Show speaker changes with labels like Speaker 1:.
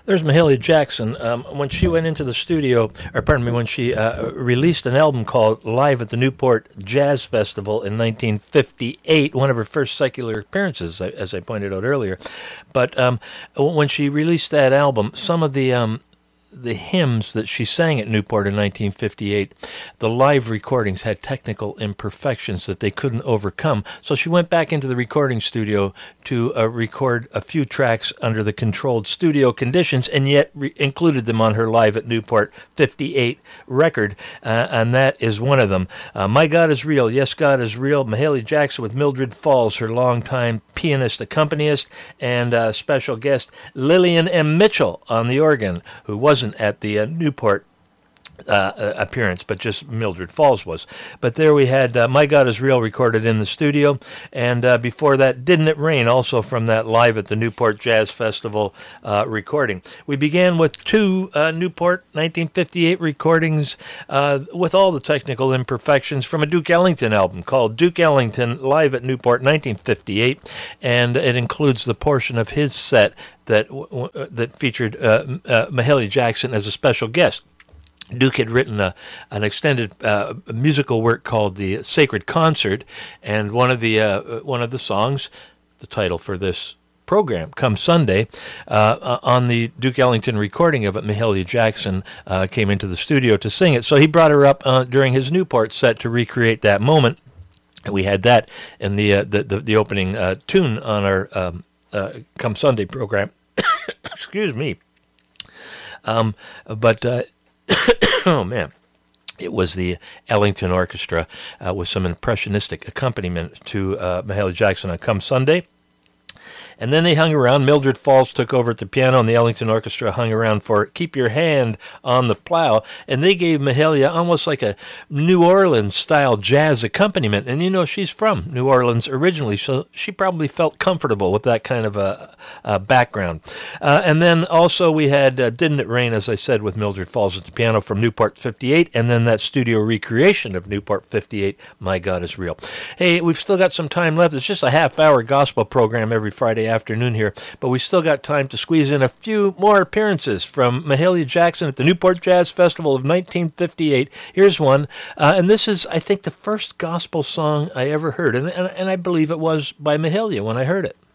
Speaker 1: There's Mahalia Jackson. When she went into the studio, or pardon me, when she released an album called Live at the Newport Jazz Festival in 1958, one of her first secular appearances, as I pointed out earlier. But when she released that album, some of the hymns that she sang at Newport in 1958, the live recordings had technical imperfections that they couldn't overcome. So she went back into the recording studio to record a few tracks under the controlled studio conditions, and yet included them on her Live at Newport 58 record, and that is one of them. My God is Real, Yes, God is Real, Mahalia Jackson with Mildred Falls, her longtime pianist accompanist, and special guest Lillian M. Mitchell on the organ, who wasn't at the Newport appearance, but just Mildred Falls was. But there we had My God is Real recorded in the studio, and before that, Didn't It Rain, also from that Live at the Newport Jazz Festival recording. We began with two Newport 1958 recordings with all the technical imperfections from a Duke Ellington album called Duke Ellington Live at Newport 1958, and it includes the portion of his set that featured Mahalia Jackson as a special guest. Duke had written an extended musical work called The Sacred Concert, and one of the songs, the title for this program, Come Sunday, on the Duke Ellington recording of it, Mahalia Jackson came into the studio to sing it. So he brought her up during his Newport set to recreate that moment. And we had that in the opening tune on our Come Sunday program. Excuse me. Oh, man. It was the Ellington Orchestra with some impressionistic accompaniment to Mahalia Jackson on Come Sunday. And then they hung around. Mildred Falls took over at the piano, and the Ellington Orchestra hung around for Keep Your Hand on the Plow. And they gave Mahalia almost like a New Orleans-style jazz accompaniment. And, you know, she's from New Orleans originally, so she probably felt comfortable with that kind of a background. And then also we had Didn't It Rain, as I said, with Mildred Falls at the piano from Newport 58, and then that studio recreation of Newport 58, My God is Real. Hey, we've still got some time left. It's just a half-hour gospel program every Friday afternoon here, but we still got time to squeeze in a few more appearances from Mahalia Jackson at the Newport Jazz Festival of 1958. Here's one, and this is, I think, the first gospel song I ever heard, and I believe it was by Mahalia when I heard it.